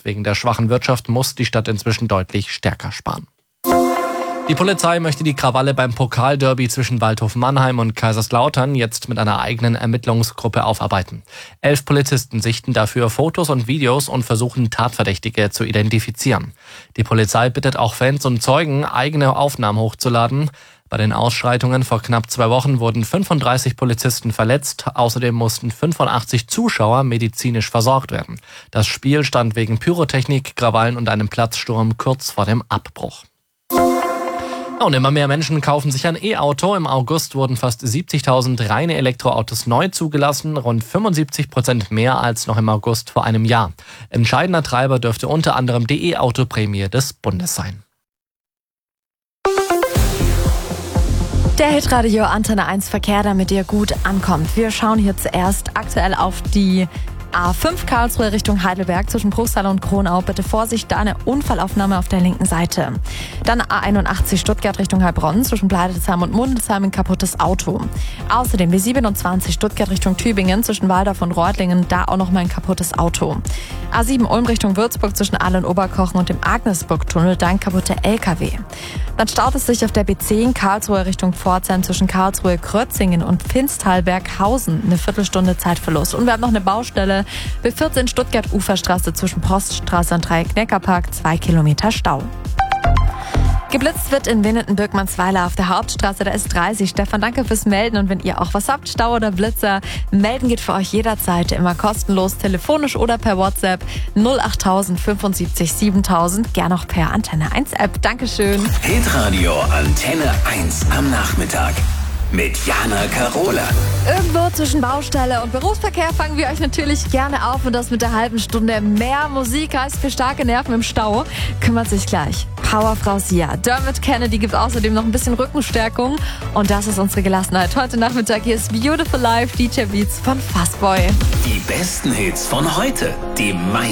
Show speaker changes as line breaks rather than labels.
Wegen der schwachen Wirtschaft muss die Stadt inzwischen deutlich stärker sparen. Die Polizei möchte die Krawalle beim Pokalderby zwischen Waldhof Mannheim und Kaiserslautern jetzt mit einer eigenen Ermittlungsgruppe aufarbeiten. 11 Polizisten sichten dafür Fotos und Videos und versuchen, Tatverdächtige zu identifizieren. Die Polizei bittet auch Fans und Zeugen, eigene Aufnahmen hochzuladen. Bei den Ausschreitungen vor knapp 2 Wochen wurden 35 Polizisten verletzt. Außerdem mussten 85 Zuschauer medizinisch versorgt werden. Das Spiel stand wegen Pyrotechnik, Krawallen und einem Platzsturm kurz vor dem Abbruch. Und immer mehr Menschen kaufen sich ein E-Auto. Im August wurden fast 70.000 reine Elektroautos neu zugelassen, rund 75% mehr als noch im August vor einem Jahr. Entscheidender Treiber dürfte unter anderem die E-Auto-Prämie des Bundes sein.
Der Hitradio Antenne 1 Verkehr, damit ihr gut ankommt. Wir schauen hier zuerst aktuell auf die A5 Karlsruhe Richtung Heidelberg zwischen Bruchsal und Kronau. Bitte Vorsicht, da eine Unfallaufnahme auf der linken Seite. Dann A81 Stuttgart Richtung Heilbronn zwischen Bleidelsheim und Mundelsheim ein kaputtes Auto. Außerdem die 27 Stuttgart Richtung Tübingen zwischen Waldorf und Reutlingen, da auch nochmal ein kaputtes Auto. A7 Ulm Richtung Würzburg zwischen Aal und Oberkochen und dem Agnesburg-Tunnel, da ein kaputter LKW. Dann staut es sich auf der B10 Karlsruhe Richtung Pforzheim zwischen Karlsruhe, Krötzingen und Pfinstal-Berghausen. Eine Viertelstunde Zeitverlust. Und wir haben noch eine Baustelle B14 Stuttgart-Uferstraße zwischen Poststraße und Dreieck-Neckarpark, 2 Kilometer Stau. Geblitzt wird in Winnenden-Birkmannsweiler auf der Hauptstraße, da ist 30. Stefan, danke fürs Melden. Und wenn ihr auch was habt, Stau oder Blitzer, melden geht für euch jederzeit, immer kostenlos, telefonisch oder per WhatsApp 08000 75 7000, gern auch per Antenne 1 App. Dankeschön.
Hitradio Antenne 1 am Nachmittag mit Jana Karola.
Irgendwo zwischen Baustelle und Berufsverkehr fangen wir euch natürlich gerne auf. Und das mit der halben Stunde mehr Musik heißt für starke Nerven im Stau. Kümmert sich gleich Powerfrau Sia. Dermot Kennedy gibt außerdem noch ein bisschen Rückenstärkung. Und das ist unsere Gelassenheit. Heute Nachmittag hier ist Beautiful Life, DJ Beats von Fastboy.
Die besten Hits von heute. Die meisten